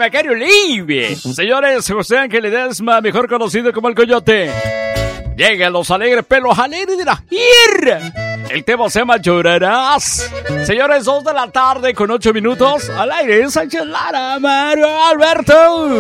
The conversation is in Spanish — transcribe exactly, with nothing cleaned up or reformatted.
Macario Leive. Señores, José Ángel Ledesma, mejor conocido como el Coyote. Llegan los alegres pelos alegres de la tierra. El tema se llama Llorarás. Señores, dos de la tarde con ocho minutos. Al aire, Sánchez Lara, Mario Alberto.